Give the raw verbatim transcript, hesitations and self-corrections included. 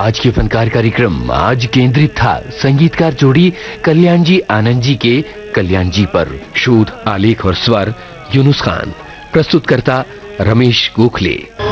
आज के फनकार कार्यक्रम आज केंद्रित था संगीतकार जोड़ी कल्याण जी आनंद जी के कल्याण जी पर। शोध, आलेख और स्वर यूनुस खान। प्रस्तुतकर्ता रमेश गोखले।